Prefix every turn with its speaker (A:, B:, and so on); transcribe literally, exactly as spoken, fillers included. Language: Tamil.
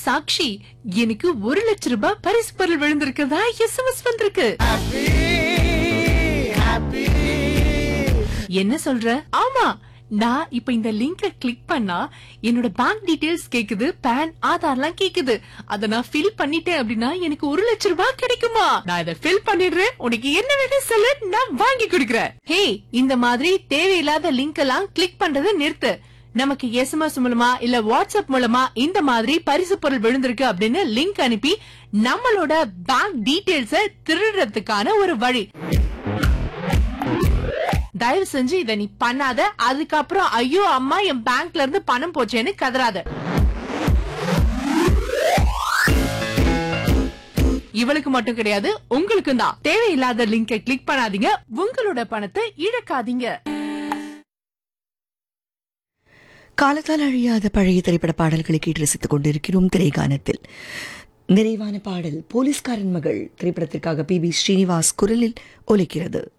A: சாக்ஷி, எனக்கு ஒரு லட்சம் ரூபாய் பரிசு பொருள் விழுந்திருக்கதா எஸ்எம்எஸ் வந்திருக்கு. என்ன சொல்ற? ஆமா, நான் இப்ப இந்த லிங்க கிளிக் பண்ணா என்னோட பேங்க் டீடைல்ஸ் கேக்குது, பான், ஆதார்லாம் கேக்குது. அத நான் ஃபில் பண்ணிட்டேன் அப்படின்னா எனக்கு ஒரு லட்சம் ரூபாய் கிடைக்குமா? நான் இத ஃபில் பண்ணிடுறேன், உனக்கு என்ன வேணும் சொல்லு, நான் வாங்கி கொடுக்கறேன். ஹே, இந்த மாதிரி தேவையில்லாத லிங்க் எல்லாம் கிளிக் பண்றதை நிறுத்து. நமக்கு எஸ்எம்எஸ் மூலமா இல்ல வாட்ஸ்அப் மூலமா இந்த மாதிரி பரிசு பொருள் விழுந்திருக்கு அப்படின்னு லிங்க் அனுப்பி நம்மளோட பேங்க் டீடைல்ஸ திருடுறதுக்கான ஒரு வழி. தயவு செஞ்சு இத நீ பண்ணாத. அதுக்கப்புறம் ஐயோ அம்மா என் பேங்க்ல இருந்து பணம் போச்சேன்னு கதறாத. இவளுக்கு மட்டும் கிடையாது, உங்களுக்கும் தான். தேவையில்லாத லிங்கை கிளிக் பண்ணாதீங்க, உங்களோட பணத்தை இழக்காதீங்க.
B: காலத்தால் அழியாத பழைய திரைப்பட பாடல்களை கேட்டு ரசித்துக் கொண்டிருக்கிறோம். திரைகானத்தில் நிறைவான பாடல் போலீஸ்காரன் மகள் திரைப்படத்திற்காக பி பி ஸ்ரீனிவாஸ் குரலில் ஒலிக்கிறது.